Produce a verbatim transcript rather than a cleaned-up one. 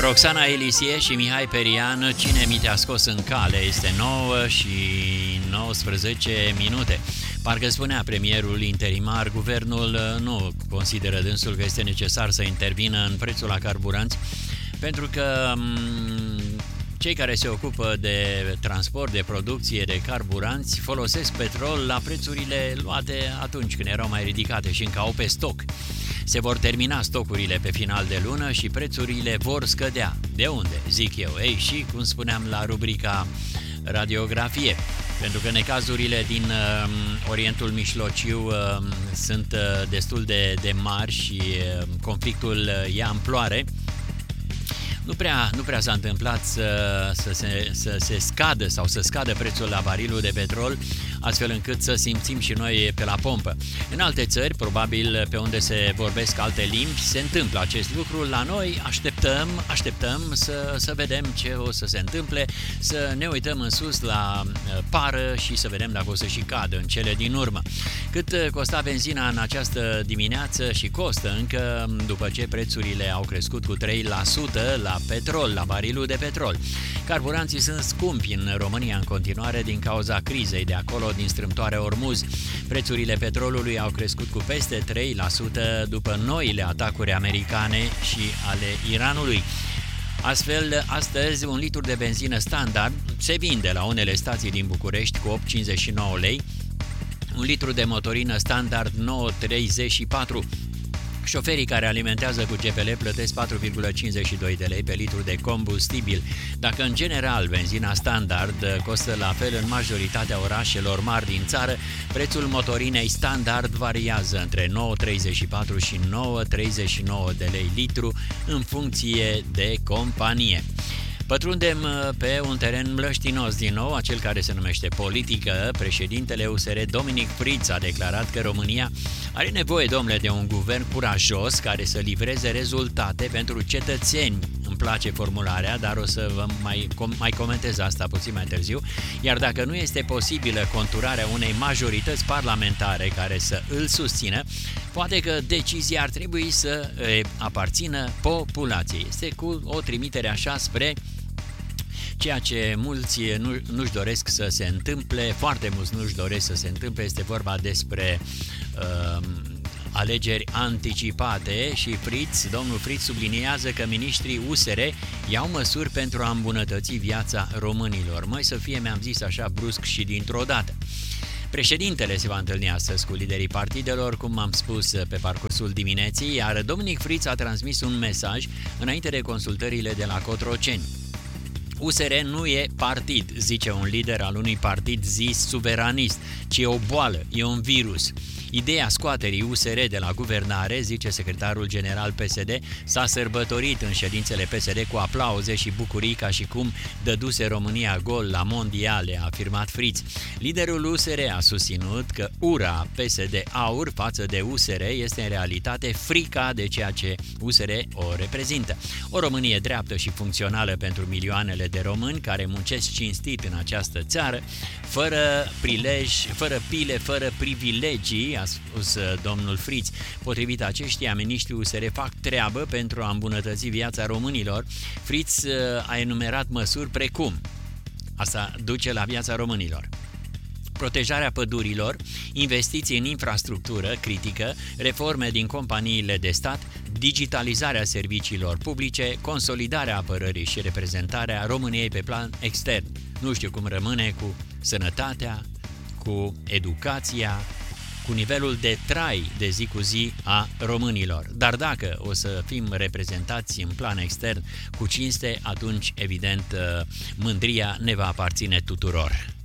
Roxana Elisie și Mihai Perian, Cine mi te-a scos în cale? Este nouă și nouăsprezece minute. Parcă spunea premierul interimar, guvernul nu consideră dânsul că este necesar să intervină în prețul la carburanți, pentru că cei care se ocupă de transport, de producție de carburanți folosesc petrol la prețurile luate atunci când erau mai ridicate și încă au pe stoc. Se vor termina stocurile pe final de lună și prețurile vor scădea. De unde? Zic eu. Ei, și cum spuneam la rubrica radiografie, pentru că necazurile din uh, Orientul Mijlociu uh, sunt uh, destul de, de mari și uh, conflictul uh, ia amploare. Nu prea, nu prea s-a întâmplat să, să, se, să se scadă sau să scadă prețul la barilul de petrol, astfel încât să simțim și noi pe la pompă. În alte țări, probabil pe unde se vorbesc alte limbi, se întâmplă acest lucru. La noi așteptăm, așteptăm să, să vedem ce o să se întâmple, să ne uităm în sus la pară și să vedem dacă o să și cadă în cele din urmă. Cât costa benzina în această dimineață și costă încă, după ce prețurile au crescut cu trei la sută la petrol, la barilul de petrol. Carburanții sunt scumpi în România în continuare din cauza crizei de acolo, din strâmtoarea Ormuz. Prețurile petrolului au crescut cu peste trei la sută după noile atacuri americane și ale Iranului. Astfel, astăzi, un litru de benzină standard se vinde la unele stații din București cu opt virgulă cincizeci și nouă lei, un litru de motorină standard nouă virgulă treizeci și patru. Șoferii care alimentează cu G P L plătesc patru virgulă cincizeci și doi de lei pe litru de combustibil. Dacă în general benzina standard costă la fel în majoritatea orașelor mari din țară, prețul motorinei standard variază între nouă virgulă treizeci și patru și nouă virgulă treizeci și nouă de lei litru în funcție de companie. Pătrundem pe un teren mlăștinos din nou, acel care se numește politică. Președintele U S R, Dominic Pritz, a declarat că România are nevoie, domnule, de un guvern curajos care să livreze rezultate pentru cetățeni. Îmi place formularea, dar o să vă mai, mai comentez asta puțin mai târziu. Iar dacă nu este posibilă conturarea unei majorități parlamentare care să îl susțină, poate că decizia ar trebui să aparțină populației. Este cu o trimitere așa spre ceea ce mulți nu, nu-și doresc să se întâmple, foarte mulți nu-și doresc să se întâmple, este vorba despre uh, alegeri anticipate și Fritz, domnul Fritz subliniază că miniștrii U S R iau măsuri pentru a îmbunătăți viața românilor. Măi să fie, mi-am zis așa brusc și dintr-o dată. Președintele se va întâlni astăzi cu liderii partidelor, cum am spus pe parcursul dimineții, iar Dominic Fritz a transmis un mesaj înainte de consultările de la Cotroceni. U S R nu e partid, zice un lider al unui partid zis suveranist, ci e o boală, e un virus. Ideea scoaterii U S R de la guvernare, zice secretarul general P S D, s-a sărbătorit în ședințele P S D cu aplauze și bucurii ca și cum dăduse România gol la mondiale, a afirmat Fritz. Liderul U S R a susținut că ura P S D-Aur față de U S R este în realitate frica de ceea ce U S R o reprezintă. O Românie dreaptă și funcțională pentru milioanele de români care muncesc cinstit în această țară, fără prilej, fără pile, fără privilegii, a spus domnul Fritz. Potrivit aceștia, miniștrii U S R fac treabă pentru a îmbunătăți viața românilor. Fritz a enumerat măsuri precum: asta duce la viața românilor, protejarea pădurilor, investiții în infrastructură critică, reforme din companiile de stat, digitalizarea serviciilor publice, consolidarea apărării și reprezentarea României pe plan extern. Nu știu cum rămâne cu sănătatea, cu educația, cu nivelul de trai de zi cu zi a românilor. Dar dacă o să fim reprezentați în plan extern cu cinste, atunci, evident, mândria ne va aparține tuturor.